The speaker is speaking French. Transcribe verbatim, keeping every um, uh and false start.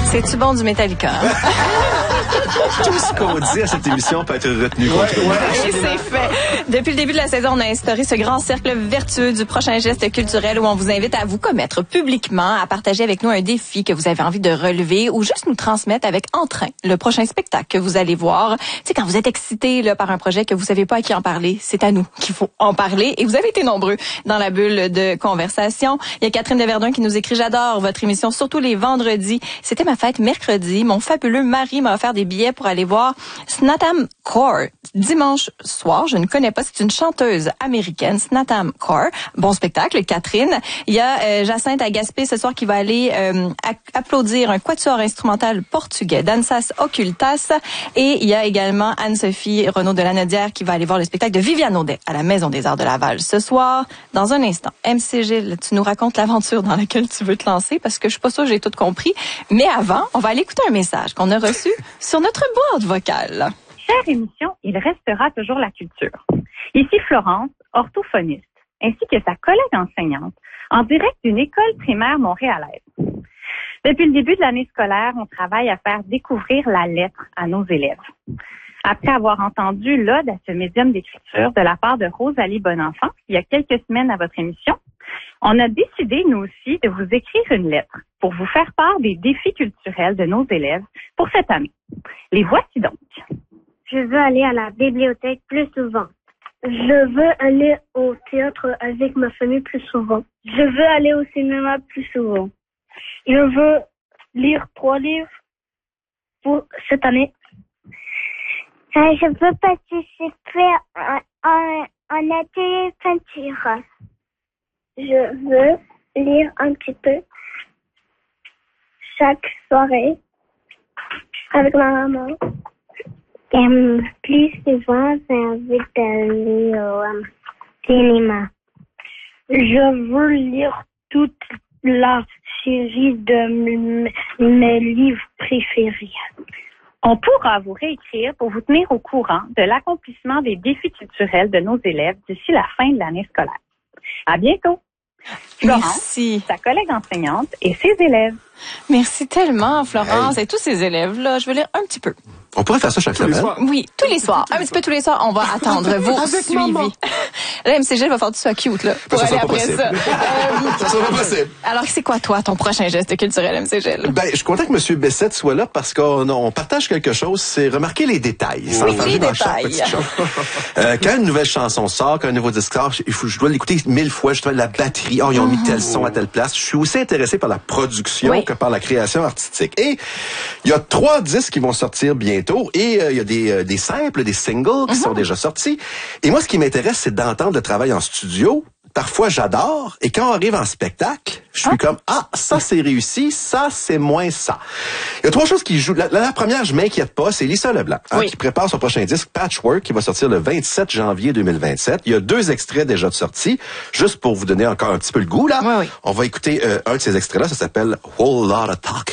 C'est-tu bon du Metallica? Hein? Tout ce qu'on dit à cette émission peut être retenu contre nous. Et c'est fait. Depuis le début de la saison, on a instauré ce grand cercle vertueux du prochain geste culturel où on vous invite à vous commettre publiquement, à partager avec nous un défi que vous avez envie de relever ou juste nous transmettre avec entrain le prochain spectacle que vous allez voir. Tu sais, quand vous êtes excité là, par un projet que vous savez pas à qui en parler, c'est à nous qu'il faut en parler. Et vous avez été nombreux dans la bulle de conversation. Il y a Catherine Deverdun qui nous écrit « J'adore votre émission, surtout les vendredis. C'était ma fête mercredi. Mon fabuleux mari m'a offert des billets pour aller voir Snatam Kaur dimanche soir. Je ne connais pas, c'est une chanteuse américaine, Snatam Kaur. Bon spectacle, Catherine. Il y a euh, Jacinthe à Gaspé ce soir qui va aller euh, applaudir un quatuor instrumental portugais, Danças Ocultas. Et il y a également Anne-Sophie Renaud de Lanaudière qui va aller voir le spectacle de Viviane Audet à la Maison des Arts de Laval ce soir. Dans un instant, M C Gilles, tu nous racontes l'aventure dans laquelle tu veux te lancer parce que je suis pas sûre que j'ai tout compris. Mais avant, on va aller écouter un message qu'on a reçu sur notre boîte vocale. Chère émission, il restera toujours la culture. Ici Florence, orthophoniste, ainsi que sa collègue enseignante, en direct d'une école primaire montréalaise. Depuis le début de l'année scolaire, on travaille à faire découvrir la lettre à nos élèves. Après avoir entendu l'ode à ce médium d'écriture de la part de Rosalie Bonenfant, il y a quelques semaines à votre émission, on a décidé, nous aussi, de vous écrire une lettre pour vous faire part des défis culturels de nos élèves pour cette année. Les voici donc. Je veux aller à la bibliothèque plus souvent. Je veux aller au théâtre avec ma famille plus souvent. Je veux aller au cinéma plus souvent. Je veux lire trois livres pour cette année. Euh, je veux participer en, en, en atelier peinture. Je veux lire un petit peu chaque soirée avec ma maman. Et plus souvent, j'ai envie d'aller au euh, cinéma. Je veux lire toute la série de m- mes livres préférés. On pourra vous réécrire pour vous tenir au courant de l'accomplissement des défis culturels de nos élèves d'ici la fin de l'année scolaire. À bientôt! Florence, Merci. sa collègue enseignante et ses élèves. Merci tellement, Florence, hey. Et tous ces élèves-là. Je veux lire un petit peu. On pourrait faire ça chaque semaine. Oui, tous les soirs. Un petit peu tous les soirs. On va attendre vos Avec suivis. maman. Là, M C G va faire que tu sois cute, là, pour ça aller sera pas après possible. ça. Euh, Ça sera pas possible. alors, c'est quoi, toi, ton prochain geste culturel, M C G? Ben, je suis content que M. Bessette soit là parce qu'on on partage quelque chose, c'est remarquer les détails. Oui, sans les s'enfarger dans chaque détails. petite chose. euh, quand une nouvelle chanson sort, quand un nouveau disque sort, il faut, je dois l'écouter mille fois, je dois la batterie. Oh, ils ont mis tel son à telle place. Je suis aussi intéressé par la production Oui. que par la création artistique. Et il y a trois disques qui vont sortir bientôt et euh, il y a des, euh, des simples, des singles qui mm-hmm. sont déjà sortis. Et moi, ce qui m'intéresse, c'est d'entendre le travail en studio. Parfois, j'adore. Et quand on arrive en spectacle, je suis ah. comme, ah, ça, c'est réussi. Ça, c'est moins ça. Il y a trois choses qui jouent. La, la première, je m'inquiète pas, c'est Lisa Leblanc, hein, oui. qui prépare son prochain disque, Patchwork, qui va sortir le vingt-sept janvier deux mille vingt-sept. Il y a deux extraits déjà de sortie. Juste pour vous donner encore un petit peu le goût, là. Oui, oui. On va écouter euh, un de ces extraits-là. Ça s'appelle Whole Lotta Talk.